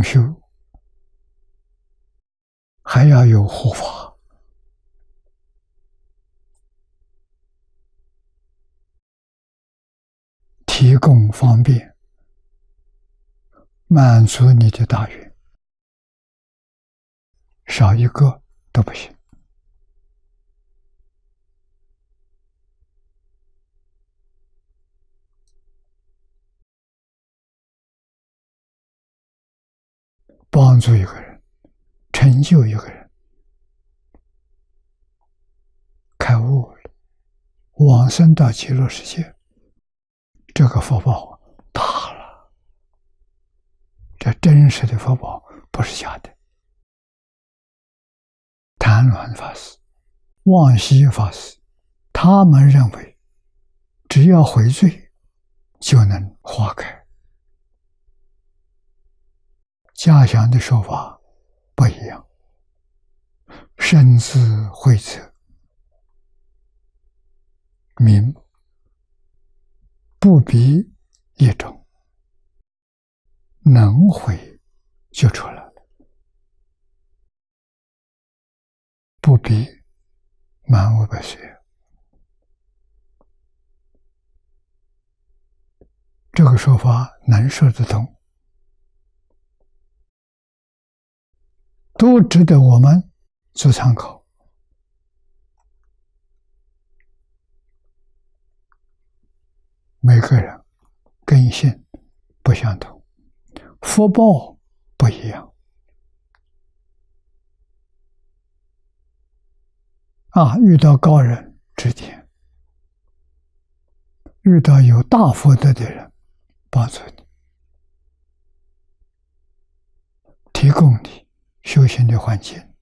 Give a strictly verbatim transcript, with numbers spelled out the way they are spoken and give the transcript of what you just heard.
修，还要有护法，提供方便，满足你的大愿，少一个都不行。帮助一个人，成就一个人，开悟了，往生到极乐世界，这个福报大了。这真实的福报，不是假的。谭鸾法师、望西法师，他们认为，只要回罪，就能化开。嘉祥的说法不一样，身自慧则明，不必一种，能回就出来了，不必满五百岁。这个说法能说得通，都值得我们做参考。每个人根性不相同，福报不一样啊！遇到高人指点，遇到有大福德的人帮助你，提供你修行的环境，